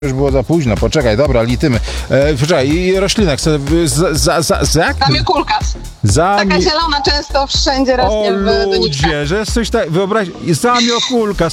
Już było za późno, poczekaj, dobra, litymy. Poczekaj, i roślinek, jak? Zamiokulkas. Taka zielona często wszędzie rośnie w doniczkach. że jest coś tak, wyobraź, zamiokulka.